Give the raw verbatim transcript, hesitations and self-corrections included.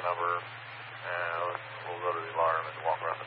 number, and we'll go to the alarm and walk around the